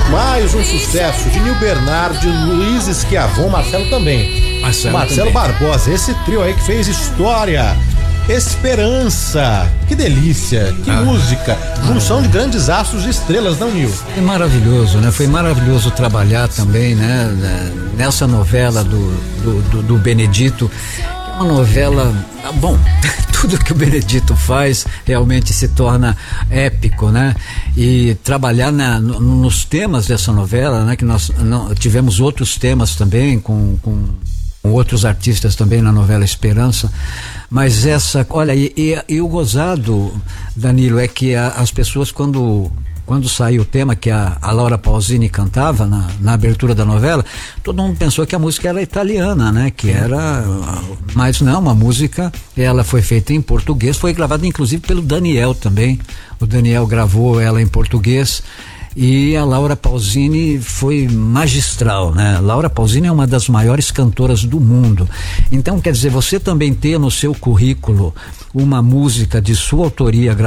Mais um sucesso de Nil Bernardi, Luiz Schiavon, Marcelo também. Marcelo também. Barbosa, esse trio aí que fez história. Esperança, que delícia, que música, junção de grandes astros e estrelas, não, Nil? É maravilhoso, né? Foi maravilhoso trabalhar também, né? Nessa novela do Benedito, que é uma novela, bom, tudo que o Benedito faz realmente se torna épico, né? E trabalhar nos temas dessa novela, né? Que nós tivemos outros temas também com outros artistas também na novela Esperança, mas olha, e o gozado, Danilo, é que as pessoas quando saiu o tema que a Laura Pausini cantava na abertura da novela, todo mundo pensou que a música era italiana, né? Mas não, a música, ela foi feita em português, foi gravada inclusive pelo Daniel também. O Daniel gravou ela em português. E a Laura Pausini foi magistral, né? Laura Pausini é uma das maiores cantoras do mundo. Então, quer dizer, você também ter no seu currículo uma música de sua autoria